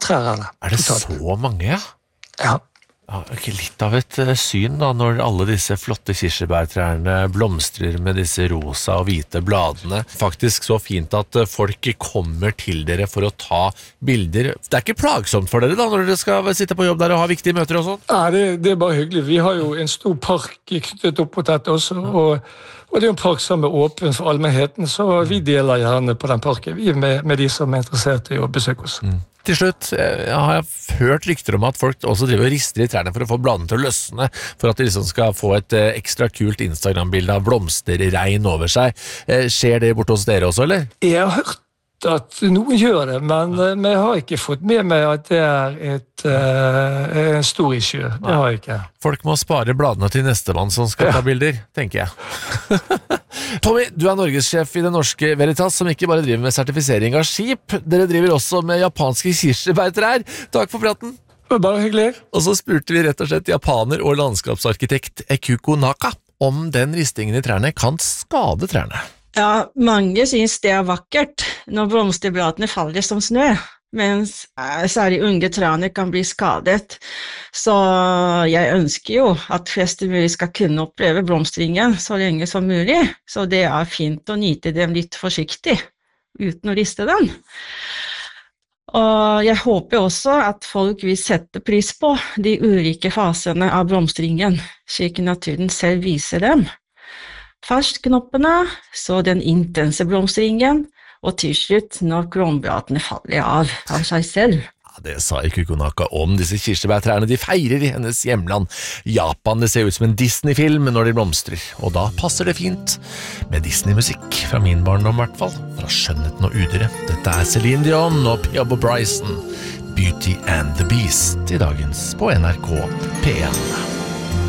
trær er det. Det så mange, ja? Ja. Ja, ikke litt av et syn da, når alle disse flotte kirsebærtrærne blomstrer med disse rosa og hvite bladene. Faktisk så fint at folk kommer til dere for å ta bilder. Det ikke plagsomt for dere da, når dere skal sitte på jobb der og ha viktige møter og sånn? Nei, det bare hyggelig. Vi har jo en stor park knyttet opp mot dette også, og det er en park som åpen for allmennheten, så vi deler gjerne på den parken. Vi med de som er interessert i å besøke oss. Til slutt, har jeg hørt rykter om at folk også driver og rister i trærne for å få bladene til å løsne, for at de liksom skal få et ekstra kult Instagram-bilde av blomsterregn over seg. Skjer det borte hos dere også, eller? Jeg har hørt at noen gjør det, men jeg har ikke fått med meg at det er en stor issue. Det har jeg ikke. Folk må spare bladene til nestemann som skal ta bilder, tenker jeg. Tommy, du er norgessjef i det norske Veritas, som ikke bare driver med sertifisering av skip. Dere driver også med japanske kirsebærtrær. Takk for praten. Det var bare hyggelig. Og så spurte vi rett og slett japaner og landskapsarkitekt Ekuko Naka om den ristingen i trærne kan skade trærne. Ja, mange synes det vakkert når blomsterbladene faller som snø, mens særlig unge trærne kan bli skadet. Så jeg ønsker jo at flest mulig skal kunne oppleve blomstringen så lenge som mulig, så det er fint å nyte dem litt forsiktig, uten å riste den. Og jeg håper også at folk vil sette pris på de ulike fasene av blomstringen, slik naturen selv viser dem. Først knoppene, så den intense blomstringen, og til slutt når kronbladene faller av seg selv. Ja, det sa Ekuko Naka om disse kirsebærtrærne de feirer i hennes hjemland. Japan, det ser ut som en Disney-film når de blomstrer, og da passer det fint med Disney-musikk, fra min barndom i hvert fall, fra Skjønnheten og Udyret. Dette er Celine Dion og Piabo Bryson, Beauty and the Beast, i dagens på NRK P1.